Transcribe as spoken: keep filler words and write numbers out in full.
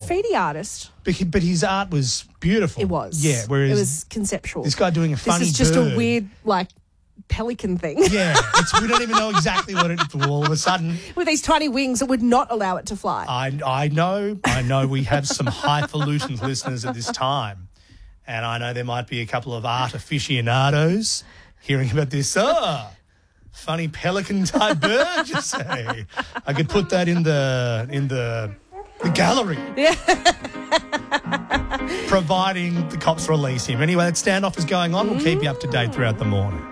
graffiti artist. But, he, but his art was beautiful. It was. Yeah, whereas it was conceptual. this guy doing a funny This is just bird. a weird, like, pelican thing. Yeah, it's, we don't even know exactly what it is. All of a sudden, With these tiny wings that would not allow it to fly. I, I know, I know we have some highfalutin listeners at this time, and I know there might be a couple of art aficionados hearing about this. Oh, funny pelican-type bird, you say? I could put that in the in the the gallery. Yeah. Providing the cops release him. Anyway, that standoff is going on. We'll keep you up to date throughout the morning.